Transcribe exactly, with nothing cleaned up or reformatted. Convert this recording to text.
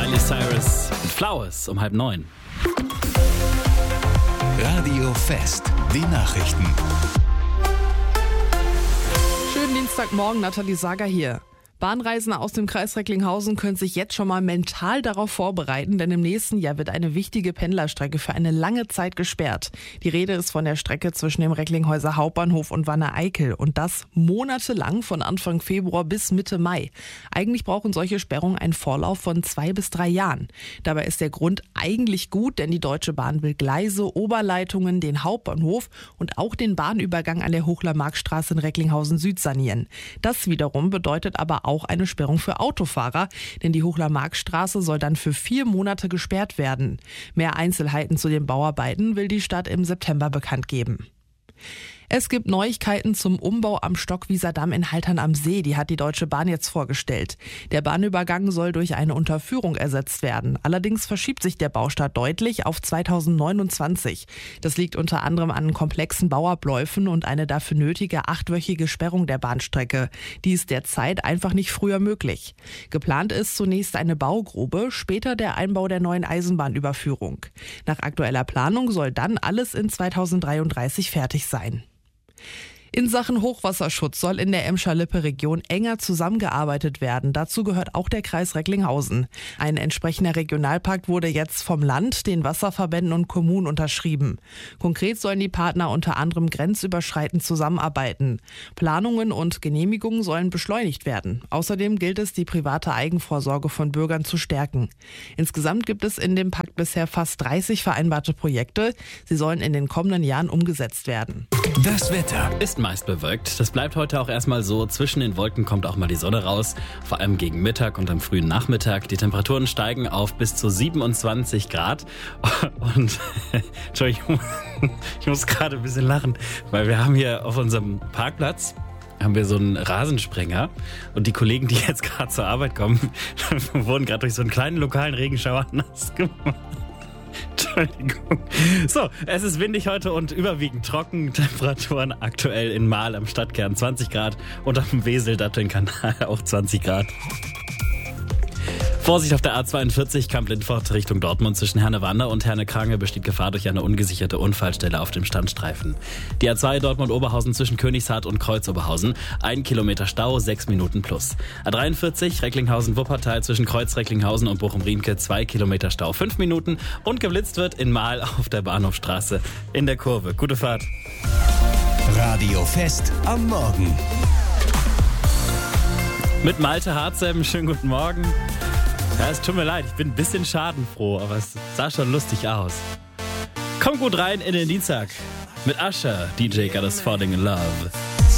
Miley Cyrus, Flowers um halb neun. Radio Fest, die Nachrichten. Schönen Dienstagmorgen, Nathalie Sager hier. Bahnreisende aus dem Kreis Recklinghausen können sich jetzt schon mal mental darauf vorbereiten, denn im nächsten Jahr wird eine wichtige Pendlerstrecke für eine lange Zeit gesperrt. Die Rede ist von der Strecke zwischen dem Recklinghäuser Hauptbahnhof und Wanne-Eickel und das monatelang von Anfang Februar bis Mitte Mai. Eigentlich brauchen solche Sperrungen einen Vorlauf von zwei bis drei Jahren. Dabei ist der Grund eigentlich gut, denn die Deutsche Bahn will Gleise, Oberleitungen, den Hauptbahnhof und auch den Bahnübergang an der Hochler-Markt-Straße in Recklinghausen Süd sanieren. Das wiederum bedeutet aber auch auch eine Sperrung für Autofahrer, denn die Hochler-Markt-Straße soll dann für vier Monate gesperrt werden. Mehr Einzelheiten zu den Bauarbeiten will die Stadt im September bekannt geben. Es gibt Neuigkeiten zum Umbau am Stockwieser Damm in Haltern am See. Die hat die Deutsche Bahn jetzt vorgestellt. Der Bahnübergang soll durch eine Unterführung ersetzt werden. Allerdings verschiebt sich der Baustart deutlich auf zweitausendneunundzwanzig. Das liegt unter anderem an komplexen Bauabläufen und eine dafür nötige achtwöchige Sperrung der Bahnstrecke. Die ist derzeit einfach nicht früher möglich. Geplant ist zunächst eine Baugrube, später der Einbau der neuen Eisenbahnüberführung. Nach aktueller Planung soll dann alles in zweitausenddreiunddreißig fertig sein. In Sachen Hochwasserschutz soll in der Emscher-Lippe-Region enger zusammengearbeitet werden. Dazu gehört auch der Kreis Recklinghausen. Ein entsprechender Regionalpakt wurde jetzt vom Land, den Wasserverbänden und Kommunen unterschrieben. Konkret sollen die Partner unter anderem grenzüberschreitend zusammenarbeiten. Planungen und Genehmigungen sollen beschleunigt werden. Außerdem gilt es, die private Eigenvorsorge von Bürgern zu stärken. Insgesamt gibt es in dem Pakt bisher fast dreißig vereinbarte Projekte. Sie sollen in den kommenden Jahren umgesetzt werden. Das Wetter Ist meist bewölkt. Das bleibt heute auch erstmal so. Zwischen den Wolken kommt auch mal die Sonne raus. Vor allem gegen Mittag und am frühen Nachmittag. Die Temperaturen steigen auf bis zu siebenundzwanzig Grad. Und, Entschuldigung, ich muss gerade ein bisschen lachen, weil wir haben hier auf unserem Parkplatz haben wir so einen Rasensprenger und die Kollegen, die jetzt gerade zur Arbeit kommen, wurden gerade durch so einen kleinen lokalen Regenschauer nass gemacht. Entschuldigung. So, es ist windig heute und überwiegend trocken. Temperaturen aktuell in Mahl am Stadtkern zwanzig Grad und am Wesel-Datteln-Kanal auch zwanzig Grad. Vorsicht auf der A zweiundvierzig Kamp-Lindfort Richtung Dortmund zwischen Herne-Wanne und Herne-Krange besteht Gefahr durch eine ungesicherte Unfallstelle auf dem Standstreifen. Die A zwei Dortmund-Oberhausen zwischen Königshardt und Kreuz-Oberhausen, ein Kilometer Stau, sechs Minuten plus. A dreiundvierzig Recklinghausen-Wuppertal zwischen Kreuz-Recklinghausen und Bochum-Riemke, zwei Kilometer Stau, fünf Minuten und geblitzt wird in Mahl auf der Bahnhofstraße in der Kurve. Gute Fahrt. Radio Fest am Morgen. Mit Malte Harzem, schönen guten Morgen. Ja, es tut mir leid, ich bin ein bisschen schadenfroh, aber es sah schon lustig aus. Komm gut rein in den Dienstag mit Usher, D J Got Us Falling in Love.